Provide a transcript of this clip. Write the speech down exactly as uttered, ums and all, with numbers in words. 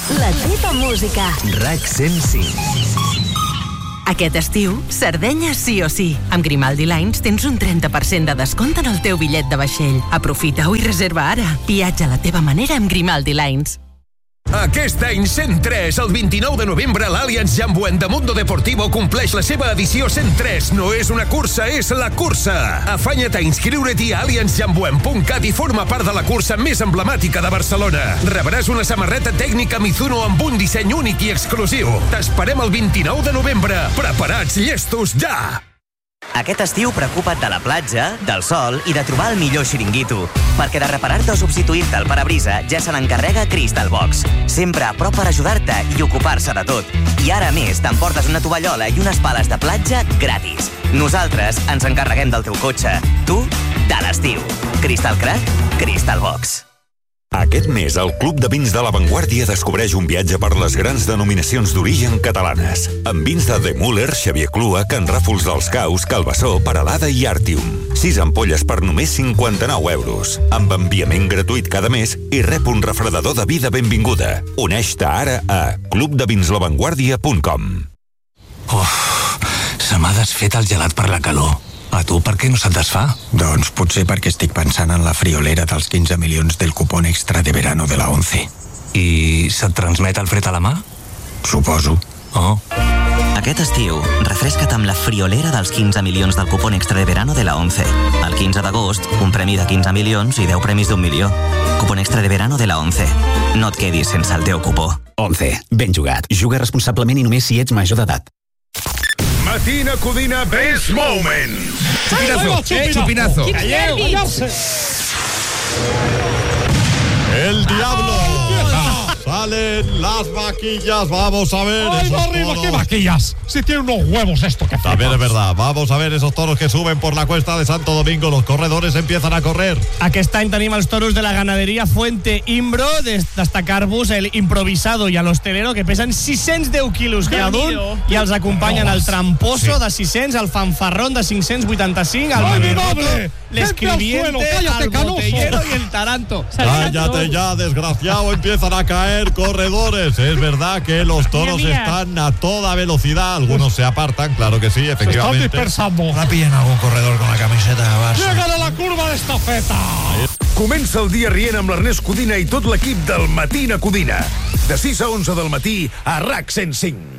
La teva música. RAC cent cinc. Aquest estiu, Sardenya sí o sí. Amb Grimaldi Lines tens un trenta per cent de descompte en el teu bitllet de vaixell. Aprofita-ho i reserva ara. Viatja a la teva manera amb Grimaldi Lines. Aquest any cent tres, el vint-i-nou de novembre, l'Allianz Jambuent de Mundo Deportivo compleix la seva edició cent tres. No és una cursa, és la cursa. Afanya't a inscriure-t'hi a allianz jambuent punt cat i forma part de la cursa més emblemàtica de Barcelona. Rebràs una samarreta tècnica Mizuno amb un disseny únic i exclusiu. T'esperem el vint-i-nou de novembre. Preparats, llestos, ja! Aquest estiu preocupa't de la platja, del sol i de trobar el millor xiringuito. Perquè de reparar-te o substituir-te el parabrisa ja se n'encarrega Crystal Box. Sempre a prop per ajudar-te i ocupar-se de tot. I ara a més t'emportes una tovallola i unes pales de platja gratis. Nosaltres ens encarreguem del teu cotxe. Tu, de l'estiu. Crystal Crack, Crystal Box. Aquest mes, el Club de Vins de La Vanguardia descobreix un viatge per les grans denominacions d'origen catalanes. Amb vins de De Müller, Xavier Clua, Can Ràfols dels Caus, Calbasó, Peralada i Artium. Sis ampolles per només cinquanta-nou euros. Amb enviament gratuït cada mes i rep un refredador de vida benvinguda. Uneix-te ara a club de vins la vanguardia punt com. Uf, se m'ha desfet el gelat per la calor. A tu per què no se't desfà? Doncs potser perquè estic pensant en la friolera dels quinze milions del cupón extra de verano de la ONCE. I se't transmet el fred a la mà? Suposo. Oh. Aquest estiu, refresca't amb la friolera dels quinze milions del cupón extra de verano de la ONCE. El quinze d'agost, un premi de quinze milions i deu premis d'un milió. Cupón extra de verano de la ONCE. No et quedis sense el teu cupó. ONCE. Ben jugat. Juga responsablement i només si ets major d'edat. Matina Codina Best Moment. Chupinazo, eh, chupinazo. El diablo. Salen las vaquillas, vamos a ver. ¡Ay, va arriba! ¿Qué vaquillas? Si tiene unos huevos esto que también es verdad. Vamos a ver esos toros que suben por la cuesta de Santo Domingo. Los corredores empiezan a correr. Aquest any tenim els toros de la ganaderia Fuente Imbro. Destacar-vos el improvisado i a l'hostelero, que pesen sis-cents deu quilos cada un, i els acompanyen el tramposo sí. de sis-cents, el fanfarrón de cinc-cents vuitanta-cinc, el maniroto, l'escribiente, el botellero y el taranto. Cállate ya, desgraciado. Empiezan a caer corredores. Es verdad que los toros mira, mira. están a toda velocidad. Algunos se apartan, claro que sí, efectivamente. Se están dispersando. La pillen algun corredor con la camiseta de Barça. Llegan a la curva d'estafeta. Comença el dia rient amb l'Ernest Codina i tot l'equip del Matina Codina. De sis a onze del matí a RAC cent cinc.